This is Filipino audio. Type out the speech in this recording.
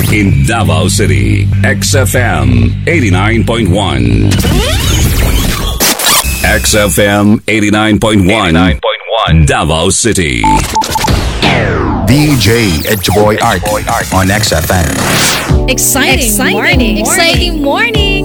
In Davao City, XFM 89.1. XFM 89.1. Davao City. DJ Edge Boy Art on XFM. Exciting morning.